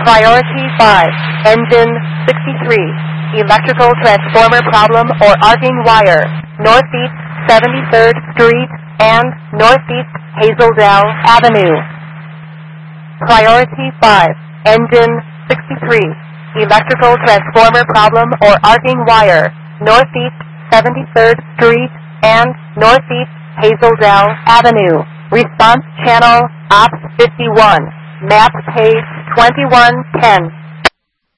Priority 5, engine 63, electrical transformer problem or arcing wire, Northeast 73rd Street and Northeast Hazeldale Avenue. Priority 5, engine 63, electrical transformer problem or arcing wire, Northeast 73rd Street and Northeast Hazeldale Avenue. Response channel OPS 51. Map page 2110.